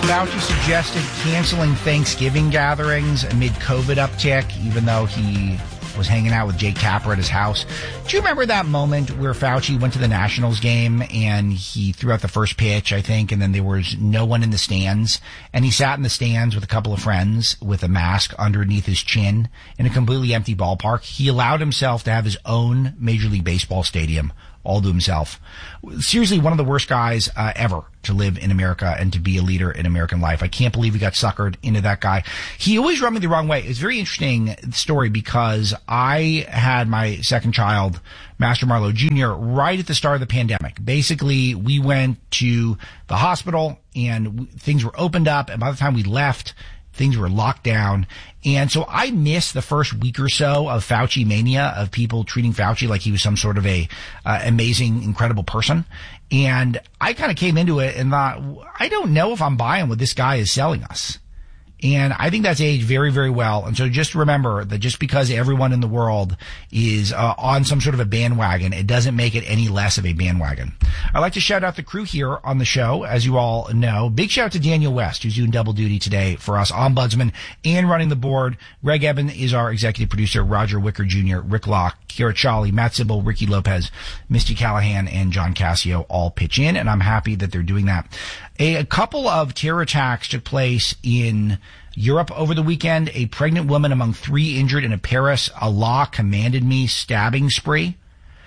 Fauci suggested canceling Thanksgiving gatherings amid COVID uptick, even though he was hanging out with Jake Tapper at his house. Do you remember that moment where Fauci went to the Nationals game and he threw out the first pitch, I think, and then there was no one in the stands, and he sat in the stands with a couple of friends with a mask underneath his chin in a completely empty ballpark? He allowed himself to have his own Major League Baseball stadium all to himself. Seriously, one of the worst guys ever to live in America and to be a leader in American life. I can't believe we got suckered into that guy. He always rubbed me the wrong way. It's a very interesting story because I had my second child, Master Marlowe Jr., right at the start of the pandemic. Basically, we went to the hospital and things were opened up, and by the time we left, things were locked down. And so I missed the first week or so of Fauci mania, of people treating Fauci like he was some sort of a amazing, incredible person. And I kind of came into it and thought, I don't know if I'm buying what this guy is selling us. And I think that's aged very, very well. And so just remember that just because everyone in the world is on some sort of a bandwagon, it doesn't make it any less of a bandwagon. I'd like to shout out the crew here on the show, as you all know. Big shout out to Daniel West, who's doing double duty today for us, Ombudsman and running the board. Greg Eben is our executive producer. Roger Wicker Jr., Rick Locke, Kira Chawley, Matt Sybil, Ricky Lopez, Misty Callahan, and John Cassio all pitch in, and I'm happy that they're doing that. A couple of terror attacks took place in Europe over the weekend. A pregnant woman among 3 injured in a Paris Allah commanded me stabbing spree.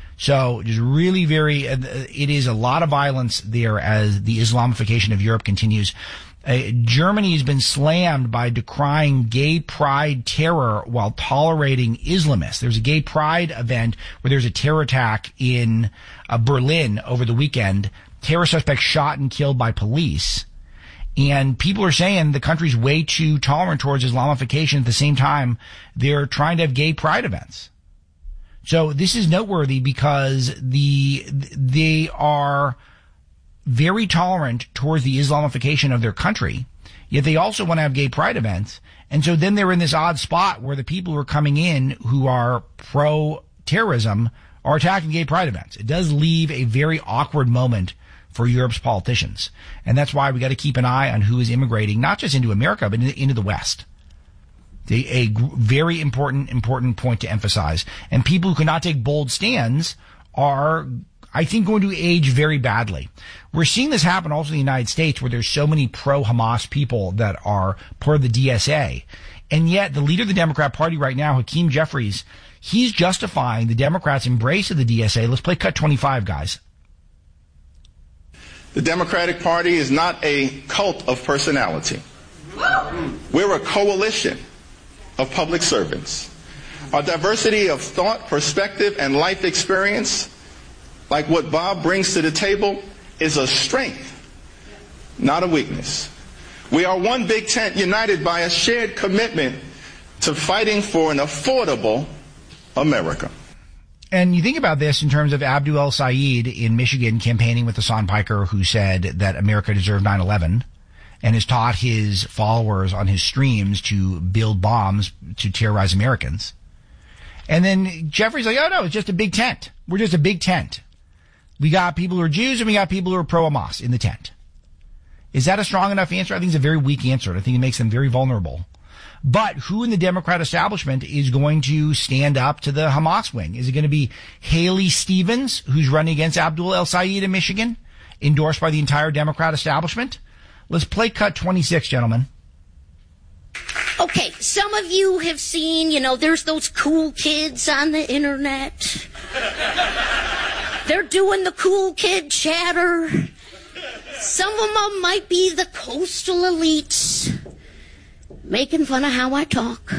So just really it is a lot of violence there as the Islamification of Europe continues. Germany has been slammed by decrying gay pride terror while tolerating Islamists. There's a gay pride event where there's a terror attack in Berlin over the weekend. Terror suspects shot and killed by police. And people are saying the country's way too tolerant towards Islamification. At the same time, they're trying to have gay pride events. So this is noteworthy because they are very tolerant towards the Islamification of their country, yet they also want to have gay pride events. And so then they're in this odd spot where the people who are coming in who are pro-terrorism are attacking gay pride events. It does leave a very awkward moment for Europe's politicians. And that's why we got to keep an eye on who is immigrating, not just into America, but into the West. A very important point to emphasize. And people who cannot take bold stands are, I think, going to age very badly. We're seeing this happen also in the United States, where there's so many pro-Hamas people that are part of the DSA. And yet the leader of the Democrat Party right now, Hakeem Jeffries, he's justifying the Democrats' embrace of the DSA. Let's play cut 25, guys. The Democratic Party is not a cult of personality. We're a coalition of public servants. Our diversity of thought, perspective, and life experience, like what Bob brings to the table, is a strength, not a weakness. We are one big tent united by a shared commitment to fighting for an affordable America. And you think about this in terms of Abdul El-Sayed in Michigan campaigning with Hassan Piker, who said that America deserved 9/11 and has taught his followers on his streams to build bombs to terrorize Americans. And then Jeffrey's like, oh no, it's just a big tent. We're just a big tent. We got people who are Jews and we got people who are pro-Hamas in the tent. Is that a strong enough answer? I think it's a very weak answer. I think it makes them very vulnerable. But who in the Democrat establishment is going to stand up to the Hamas wing? Is it going to be Haley Stevens, who's running against Abdul El-Sayed in Michigan, endorsed by the entire Democrat establishment? Let's play cut 26, gentlemen. Okay, some of you have seen, there's those cool kids on the internet. They're doing the cool kid chatter. Some of them might be the coastal elites, making fun of how I talk.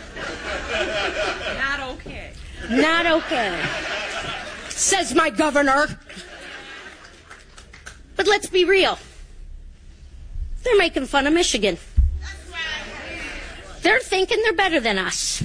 Not okay. Not okay, says my governor. But let's be real. They're making fun of Michigan. They're thinking they're better than us.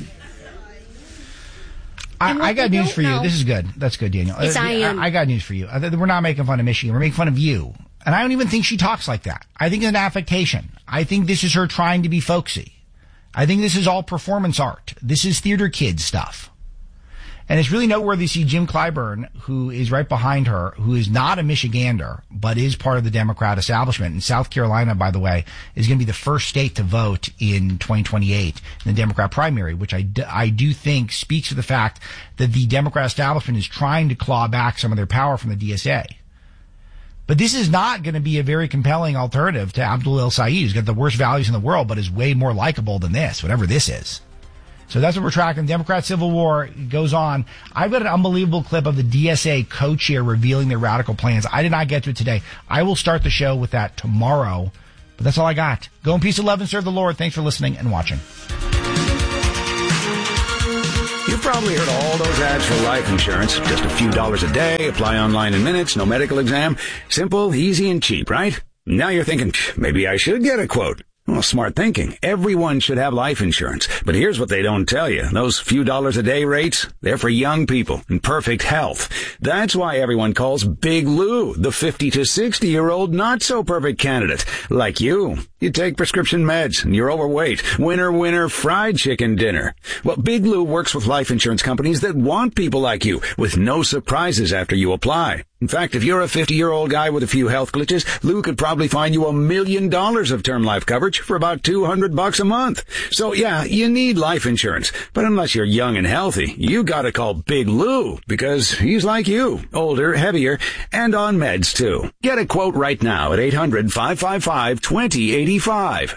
I got news for you. This is good. That's good, Daniel. Yes, I am. I got news for you. We're not making fun of Michigan. We're making fun of you. And I don't even think she talks like that. I think it's an affectation. I think this is her trying to be folksy. I think this is all performance art. This is theater kid stuff. And it's really noteworthy to see Jim Clyburn, who is right behind her, who is not a Michigander, but is part of the Democrat establishment. And South Carolina, by the way, is going to be the first state to vote in 2028 in the Democrat primary, which I do think speaks to the fact that the Democrat establishment is trying to claw back some of their power from the DSA. But this is not going to be a very compelling alternative to Abdul El-Sayed, who's got the worst values in the world, but is way more likable than this, whatever this is. So that's what we're tracking. Democrat Civil War goes on. I've got an unbelievable clip of the DSA co-chair revealing their radical plans. I did not get to it today. I will start the show with that tomorrow. But that's all I got. Go in peace, love, and serve the Lord. Thanks for listening and watching. You've probably heard all those ads for life insurance. Just a few dollars a day, apply online in minutes, no medical exam. Simple, easy, and cheap, right? Now you're thinking, maybe I should get a quote. Well, smart thinking. Everyone should have life insurance. But here's what they don't tell you. Those few dollars a day rates, they're for young people in perfect health. That's why everyone calls Big Lou the 50 to 60-year-old not-so-perfect candidate. Like you. You take prescription meds and you're overweight. Winner, fried chicken dinner. Well, Big Lou works with life insurance companies that want people like you with no surprises after you apply. In fact, if you're a 50-year-old guy with a few health glitches, Lou could probably find you $1 million of term life coverage for about $200 a month. So yeah, you need life insurance. But unless you're young and healthy, you gotta call Big Lou because he's like you, older, heavier, and on meds too. Get a quote right now at 800-555-2085.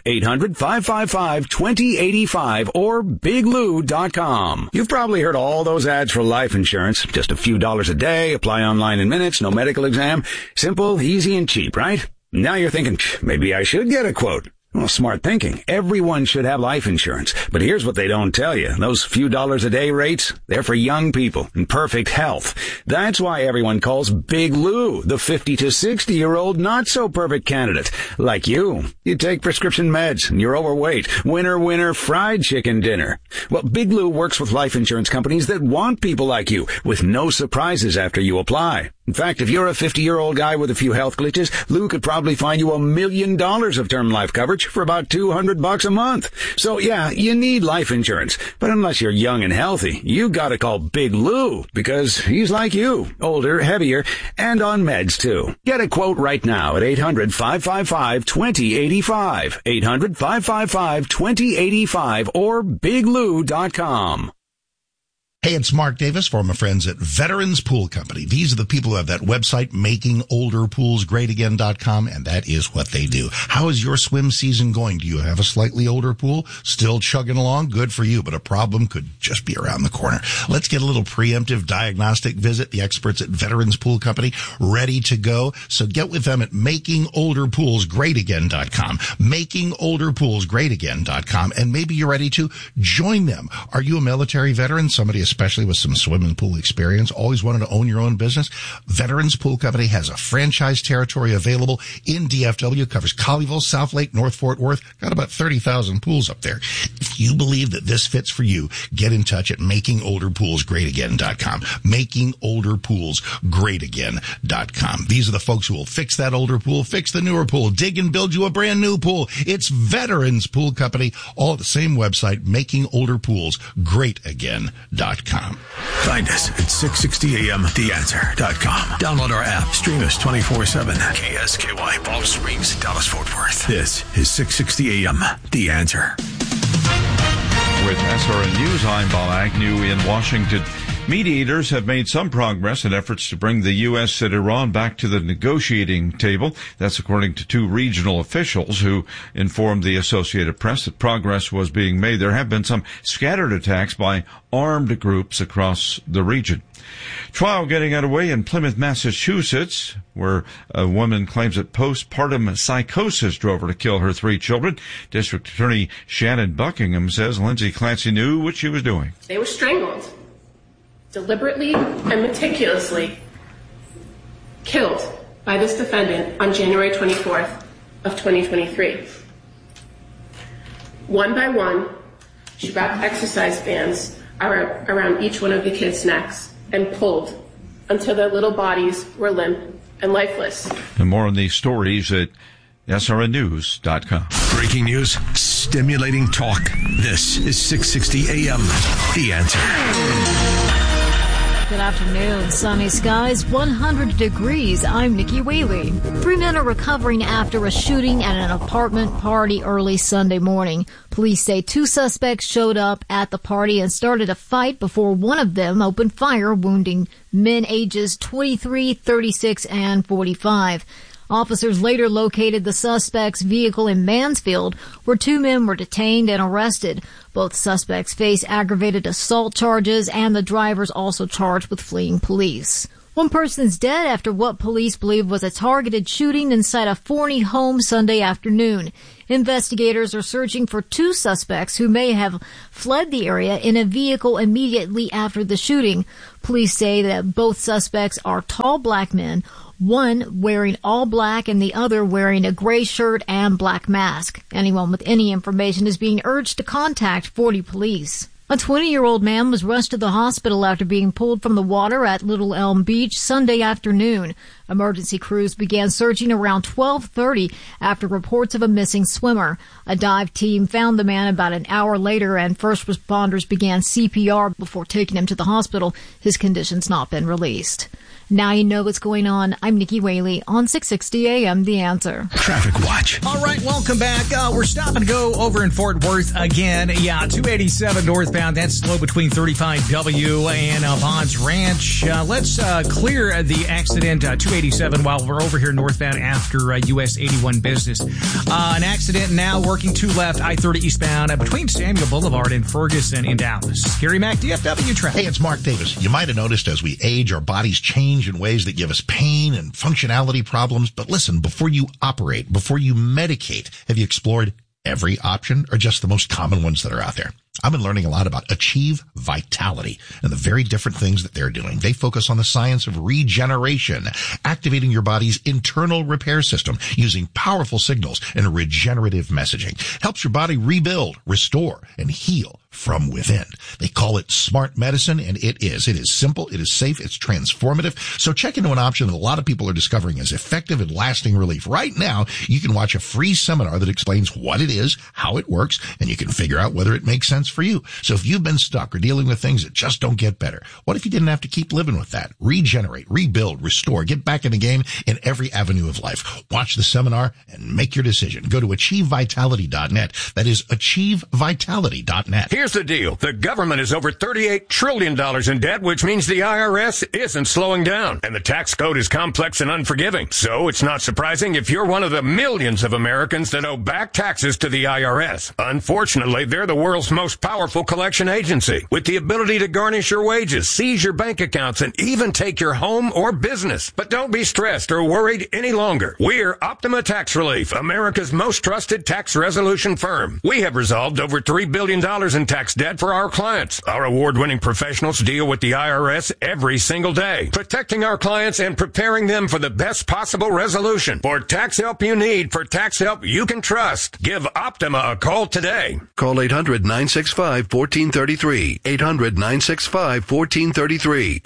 800-555-2085 or biglou.com. You've probably heard all those ads for life insurance. Just a few dollars a day, apply online in minutes, no medical exam. Simple, easy, and cheap, right? Now you're thinking, maybe I should get a quote. Well, smart thinking. Everyone should have life insurance. But here's what they don't tell you. Those few dollars a day rates, they're for young people in perfect health. That's why everyone calls Big Lou the 50 to 60-year-old not-so-perfect candidate. Like you. You take prescription meds and you're overweight. Winner, fried chicken dinner. Well, Big Lou works with life insurance companies that want people like you with no surprises after you apply. In fact, if you're a 50-year-old guy with a few health glitches, Lou could probably find you $1 million of term life coverage for about $200 a month. So yeah, you need life insurance. But unless you're young and healthy, you gotta call Big Lou because he's like you, older, heavier, and on meds too. Get a quote right now at 800-555-2085. 800-555-2085 or biglou.com. Hey, it's Mark Davis from my friends at Veterans Pool Company. These are the people who have that website, makingolderpoolsgreatagain.com, and that is what they do. How is your swim season going? Do you have a slightly older pool? Still chugging along? Good for you, but a problem could just be around the corner. Let's get a little preemptive diagnostic visit. The experts at Veterans Pool Company ready to go. So get with them at makingolderpoolsgreatagain.com. Makingolderpoolsgreatagain.com, and maybe you're ready to join them. Are you a military veteran? Somebody especially with some swimming pool experience, always wanted to own your own business? Veterans Pool Company has a franchise territory available in DFW, covers Colleyville, South Lake, North Fort Worth, got about 30,000 pools up there. If you believe that this fits for you, get in touch at makingolderpoolsgreatagain.com. Makingolderpoolsgreatagain.com. These are the folks who will fix that older pool, fix the newer pool, dig and build you a brand new pool. It's Veterans Pool Company, all at the same website, makingolderpoolsgreatagain.com. Find us at 660amtheanswer.com. Download our app. Stream us 24/7. KSKY, Palm Springs, Dallas, Fort Worth. This is 660 AM, The Answer. With SRN News, I'm Bob Agnew in Washington. Mediators have made some progress in efforts to bring the U.S. and Iran back to the negotiating table. That's according to two regional officials who informed the Associated Press that progress was being made. There have been some scattered attacks by armed groups across the region. Trial getting underway in Plymouth, Massachusetts, where a woman claims that postpartum psychosis drove her to kill her 3 children. District Attorney Shannon Buckingham says Lindsay Clancy knew what she was doing. They were strangled, deliberately and meticulously killed by this defendant on January 24th of 2023. One by one, she wrapped exercise bands around each one of the kids' necks and pulled until their little bodies were limp and lifeless. And more on these stories at srnnews.com. Breaking news, stimulating talk. This is 660 AM, The Answer. Good afternoon. Sunny skies, 100 degrees. I'm Nikki Whaley. 3 men are recovering after a shooting at an apartment party early Sunday morning. Police say 2 suspects showed up at the party and started a fight before one of them opened fire, wounding men ages 23, 36, and 45. Officers later located the suspect's vehicle in Mansfield, where 2 men were detained and arrested. Both suspects face aggravated assault charges, and the driver's also charged with fleeing police. One person's dead after what police believe was a targeted shooting inside a Forney home Sunday afternoon. Investigators are searching for 2 suspects who may have fled the area in a vehicle immediately after the shooting. Police say that both suspects are tall black men, one wearing all black and the other wearing a gray shirt and black mask. Anyone with any information is being urged to contact Forney Police. A 20-year-old man was rushed to the hospital after being pulled from the water at Little Elm Beach Sunday afternoon. Emergency crews began searching around 12:30 after reports of a missing swimmer. A dive team found the man about an hour later, and first responders began CPR before taking him to the hospital. His condition's not been released. Now you know what's going on. I'm Nikki Whaley on 660 AM The Answer. Traffic Watch. All right, welcome back. We're stopping to go over in Fort Worth again. Yeah, 287 northbound. That's slow between 35W and Bonds Ranch. Let's clear the accident 287 while we're over here northbound after US 81 Business. An accident now working to left I-30 eastbound between Samuel Boulevard and Ferguson in Dallas. Gary Mack, DFW traffic. Hey, it's Mark Davis. You might have noticed as we age, our bodies change in ways that give us pain and functionality problems. But listen, before you operate, before you medicate, have you explored every option or just the most common ones that are out there? I've been learning a lot about Achieve Vitality and the very different things that they're doing. They focus on the science of regeneration, activating your body's internal repair system using powerful signals and regenerative messaging. Helps your body rebuild, restore, and heal from within. They call it smart medicine, and it is. It is simple, it is safe, it's transformative. So check into an option that a lot of people are discovering is effective and lasting relief. Right now, you can watch a free seminar that explains what it is, how it works, and you can figure out whether it makes sense for you. So if you've been stuck or dealing with things that just don't get better, what if you didn't have to keep living with that? Regenerate, rebuild, restore, get back in the game in every avenue of life. Watch the seminar and make your decision. Go to achievevitality.net. That is achievevitality.net. Here's the deal. The government is over $38 trillion in debt, which means the IRS isn't slowing down. And the tax code is complex and unforgiving. So it's not surprising if you're one of the millions of Americans that owe back taxes to the IRS. Unfortunately, they're the world's most powerful collection agency, with the ability to garnish your wages, seize your bank accounts, and even take your home or business. But don't be stressed or worried any longer. We're Optima Tax Relief, America's most trusted tax resolution firm. We have resolved over $3 billion in tax debt for our clients. Our award-winning professionals deal with the IRS every single day, protecting our clients and preparing them for the best possible resolution. For tax help you need, for tax help you can trust, give Optima a call today. Call 800-965-1433. 800-965-1433.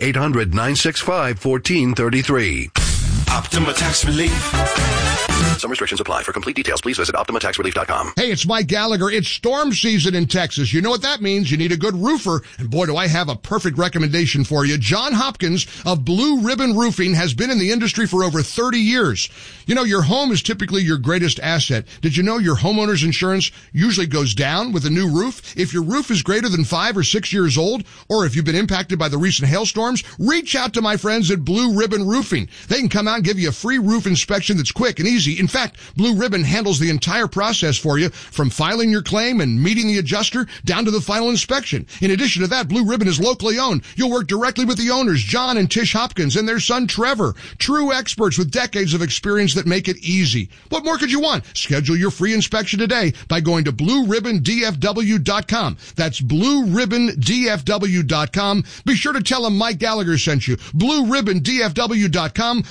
800-965-1433. Optima Tax Relief. Some restrictions apply. For complete details, please visit OptimaTaxRelief.com. Hey, it's Mike Gallagher. It's storm season in Texas. You know what that means. You need a good roofer. And boy, do I have a perfect recommendation for you. John Hopkins of Blue Ribbon Roofing has been in the industry for over 30 years. You know, your home is typically your greatest asset. Did you know your homeowner's insurance usually goes down with a new roof? If your roof is greater than 5 or 6 years old, or if you've been impacted by the recent hailstorms, reach out to my friends at Blue Ribbon Roofing. They can come out and give you a free roof inspection that's quick and easy. In fact, Blue Ribbon handles the entire process for you, from filing your claim and meeting the adjuster down to the final inspection. In addition to that, Blue Ribbon is locally owned. You'll work directly with the owners, John and Tish Hopkins, and their son Trevor. True experts with decades of experience that make it easy. What more could you want? Schedule your free inspection today by going to BlueRibbonDFW.com. That's BlueRibbonDFW.com. Be sure to tell them Mike Gallagher sent you. BlueRibbonDFW.com.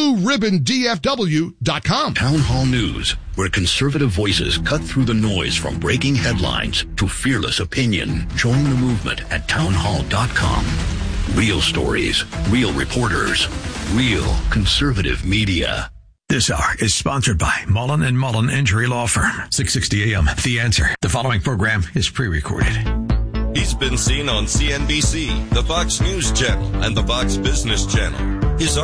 BlueRibbonDFW.com. Town Hall News, where conservative voices cut through the noise from breaking headlines to fearless opinion. Join the movement at townhall.com. Real stories, real reporters, real conservative media. This hour is sponsored by Mullen & Mullen Injury Law Firm. 660 AM, The Answer. The following program is pre-recorded. He's been seen on CNBC, the Fox News Channel, and the Fox Business Channel. His